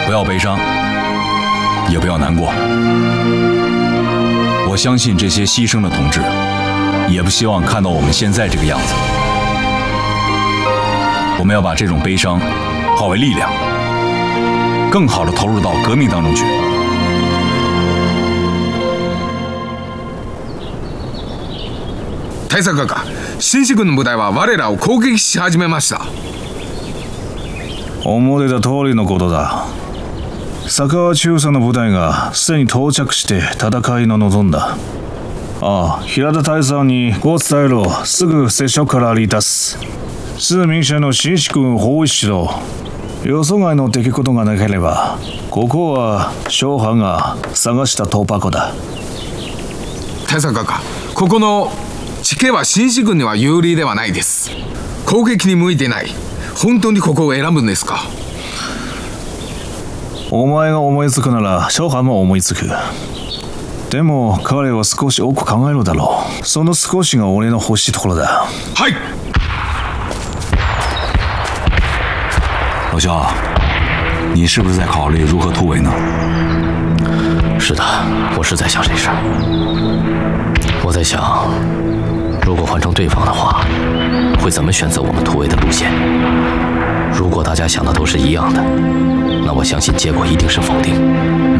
不要悲伤，也不要难过。我相信这些牺牲的同志，也不希望看到我们现在这个样子。我们要把这种悲伤化为力量，更好地投入到革命当中去。 大佐閣下、新四軍の部隊は我らを攻撃し始めました。 思ってた通りのことだ。佐川中佐の部隊がすでに到着して戦いの望んだ。ああ、平田大佐にこう伝えろ。すぐ接触から離脱。数民者の新四軍包囲しろ。予想外の出来事がなければ、ここは小藩が探した突破口だ。 大佐閣下、ここの地形は新四軍には有利ではないです。攻撃に向いてない。本当にここを選ぶんですか？ お前が思いつくなら小藩も思いつく。でも彼は少し多く考えるだろう。その少しが俺の欲しいところだ。 はい。 老肖，你是不是在考虑如何突围呢？ 是的，我是在想这事儿。我在想，如果换成对方的话，会怎么选择我们突围的路线？如果大家想的都是一样的，那我相信结果一定是否定。